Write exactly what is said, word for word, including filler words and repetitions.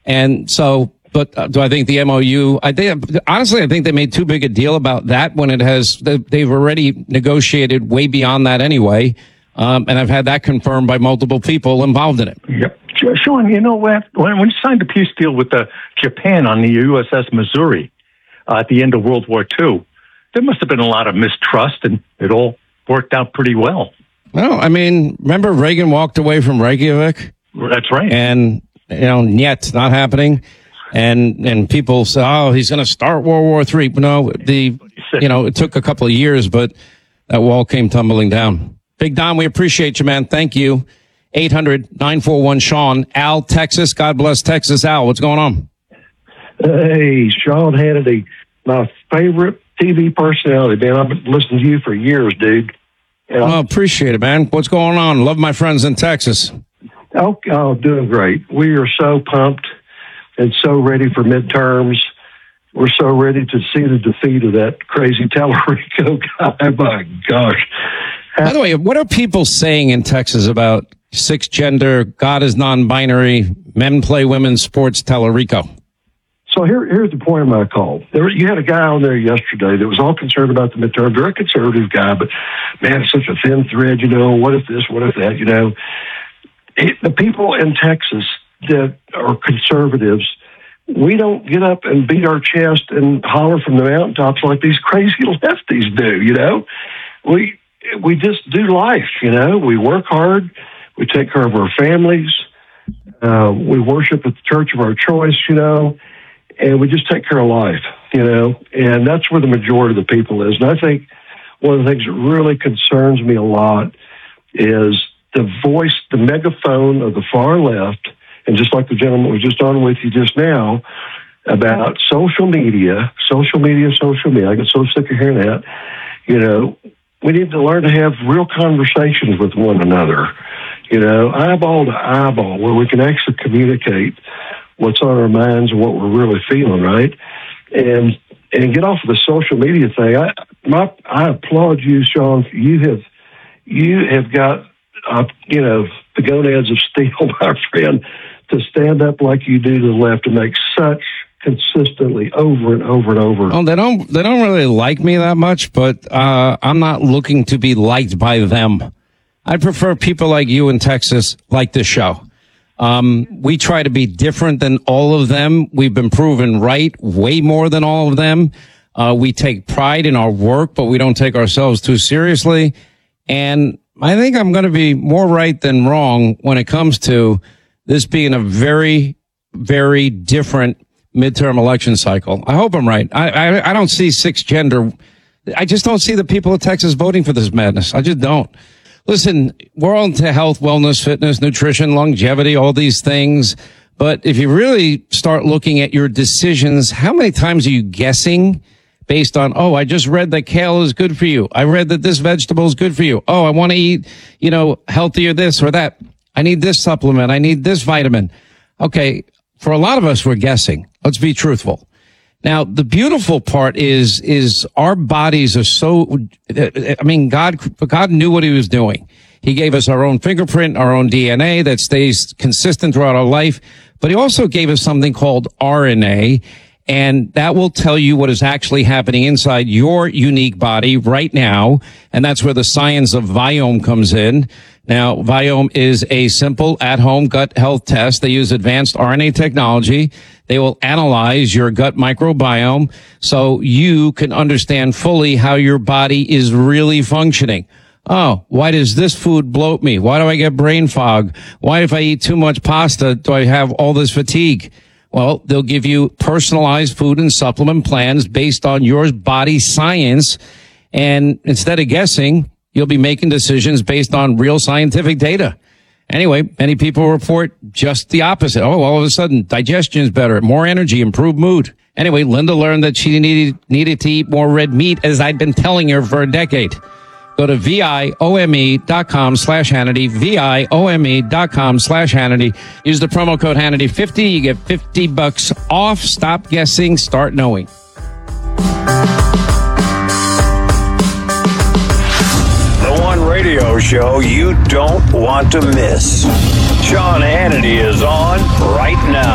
And so, but uh, do I think the M O U, I think, honestly, I think they made too big a deal about that when it has, they've already negotiated way beyond that anyway. Um, and I've had that confirmed by multiple people involved in it. Yep. Sean, you know what? When, when you signed the peace deal with uh, Japan on the U S S Missouri uh, at the end of World War Two, there must have been a lot of mistrust, and it all worked out pretty well. Well, I mean, remember Reagan walked away from Reykjavik? That's right. And, you know, yet not happening. And and people say, oh, he's going to start World War Three. No, the, you know, it took a couple of years, but that wall came tumbling down. Big Don, we appreciate you, man. Thank you. eight hundred nine four one Sean. Al, Texas. God bless Texas. Al, what's going on? Hey, Sean Hannity, my favorite T V personality, man. I've been listening to you for years, dude. And oh, appreciate it, man. What's going on? Love my friends in Texas. Oh, oh, doing great. We are so pumped and so ready for midterms. We're so ready to see the defeat of that crazy Tallarico guy. My gosh. By the way, what are people saying in Texas about six gender, God is non-binary, men play women's sports, Tallarico? So here, here's the point of my call. There, you had a guy on there yesterday that was all concerned about the midterm. Very conservative guy, but man, it's such a thin thread, you know, what if this, what if that, you know. It, the people in Texas that are conservatives, we don't get up and beat our chest and holler from the mountaintops like these crazy lefties do, you know. We... We just do life, you know. We work hard. We take care of our families. Uh, we worship at the church of our choice, you know, and we just take care of life, you know. And that's where the majority of the people is. And I think one of the things that really concerns me a lot is the voice, the megaphone of the far left, and just like the gentleman was just on with you just now about social media, social media, social media. I get so sick of hearing that, you know. We need to learn to have real conversations with one another, you know, eyeball to eyeball, where we can actually communicate what's on our minds and what we're really feeling, right? And and get off of the social media thing. I my I applaud you, Sean. You have you have got uh, you know the gonads of steel, my friend, to stand up like you do to the left and make such consistently over and over and over. Oh, they don't, they don't really like me that much, but, uh, I'm not looking to be liked by them. I prefer people like you in Texas like this show. Um, we try to be different than all of them. We've been proven right way more than all of them. Uh, we take pride in our work, but we don't take ourselves too seriously. And I think I'm going to be more right than wrong when it comes to this being a very, very different midterm election cycle. I hope I'm right. I, I I don't see six gender. I just don't see the people of Texas voting for this madness. I just don't. Listen, we're all into health, wellness, fitness, nutrition, longevity, all these things. But if you really start looking at your decisions, how many times are you guessing based on, oh, I just read that kale is good for you. I read that this vegetable is good for you. Oh, I want to eat, you know, healthier this or that. I need this supplement. I need this vitamin. Okay. For a lot of us, we're guessing. Let's be truthful. Now, the beautiful part is, is our bodies are so, I mean, God, God knew what he was doing. He gave us our own fingerprint, our own D N A that stays consistent throughout our life. But he also gave us something called R N A, and that will tell you what is actually happening inside your unique body right now. And that's where the science of Viome comes in. Now, Viome is a simple at-home gut health test. They use advanced R N A technology. They will analyze your gut microbiome so you can understand fully how your body is really functioning. Oh, why does this food bloat me? Why do I get brain fog? Why, if I eat too much pasta, do I have all this fatigue? Well, they'll give you personalized food and supplement plans based on your body science. And instead of guessing, you'll be making decisions based on real scientific data. Anyway, many people report just the opposite. Oh, all of a sudden, digestion is better, more energy, improved mood. Anyway, Linda learned that she needed, needed to eat more red meat, as I'd been telling her for a decade. Go to V-I-O-M-E dot com slash Hannity, V-I-O-M-E dot com slash Hannity. Use the promo code Hannity fifty. You get fifty bucks off. Stop guessing. Start knowing. The one radio show you don't want to miss. Sean Hannity is on right now.